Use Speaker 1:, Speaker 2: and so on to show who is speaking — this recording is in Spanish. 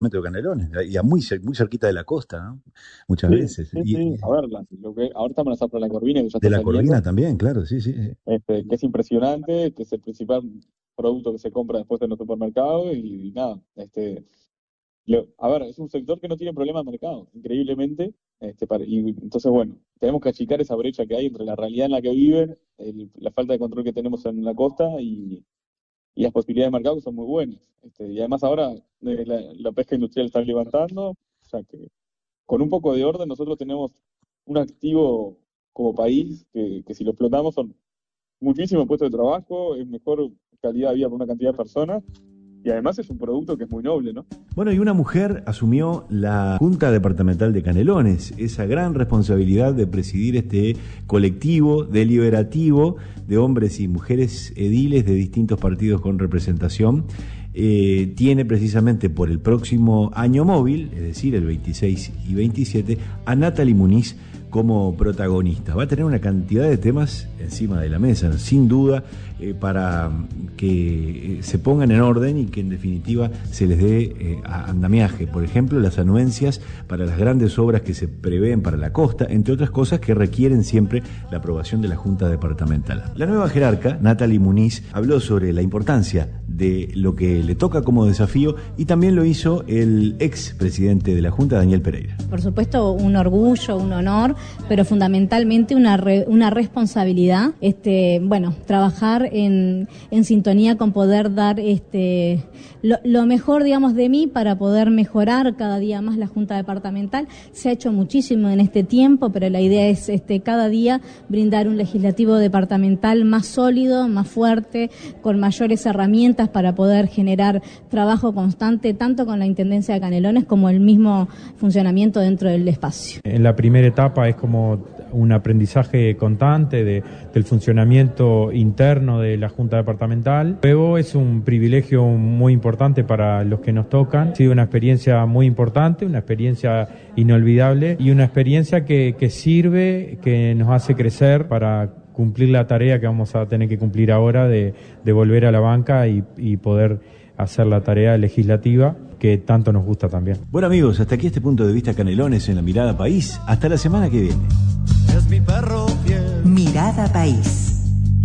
Speaker 1: de Canelones, y muy cerquita de la costa, ¿no? Muchas
Speaker 2: Sí,
Speaker 1: veces.
Speaker 2: sí, sí. A ver, ahora estamos en la zafra de la Corvina, que ya
Speaker 1: De
Speaker 2: está
Speaker 1: la Corvina
Speaker 2: saliendo,
Speaker 1: también, claro, sí, sí, sí.
Speaker 2: que es impresionante, que es el principal producto que se compra después en los supermercados y nada, a ver, es un sector que no tiene problema de mercado, increíblemente, y entonces, bueno, tenemos que achicar esa brecha que hay entre la realidad en la que viven, la falta de control que tenemos en la costa y las posibilidades de mercado que son muy buenas. Y además ahora la pesca industrial está levantando, o sea que con un poco de orden nosotros tenemos un activo como país que si lo explotamos son muchísimos puestos de trabajo, es mejor calidad de vida para una cantidad de personas y además es un producto que es muy noble, ¿no?
Speaker 1: Bueno, y una mujer asumió la Junta Departamental de Canelones, esa gran responsabilidad de presidir este colectivo deliberativo de hombres y mujeres ediles de distintos partidos con representación. Tiene precisamente por el próximo año móvil, es decir, el 26 y 27, a Natalie Muniz como protagonista. Va a tener una cantidad de temas encima de la mesa, sin duda, para que se pongan en orden y que en definitiva se les dé andamiaje. Por ejemplo, las anuencias para las grandes obras que se prevén para la costa, entre otras cosas que requieren siempre la aprobación de la Junta Departamental. La nueva jerarca, Natalie Muniz, habló sobre la importancia de lo que le toca como desafío y también lo hizo el ex presidente de la Junta, Daniel Pereira.
Speaker 3: Por supuesto, un orgullo, un honor, pero fundamentalmente una responsabilidad. Bueno, trabajar en sintonía con poder dar lo mejor, digamos, de mí para poder mejorar cada día más la Junta Departamental. Se ha hecho muchísimo en este tiempo, pero la idea es cada día brindar un legislativo departamental más sólido, más fuerte, con mayores herramientas para poder generar trabajo constante, tanto con la Intendencia de Canelones como el mismo funcionamiento dentro del espacio.
Speaker 4: En la primera etapa es como un aprendizaje constante del funcionamiento interno de la Junta Departamental. Luego es un privilegio muy importante para los que nos tocan. Ha sido una experiencia muy importante, una experiencia inolvidable y una experiencia que sirve, que nos hace crecer para cumplir la tarea que vamos a tener que cumplir ahora de volver a la banca y poder hacer la tarea legislativa que tanto nos gusta también.
Speaker 1: Bueno amigos, hasta aquí este punto de vista Canelones en la Mirada País. Hasta la semana que viene.
Speaker 5: Es mi perro fiel. Mirada País.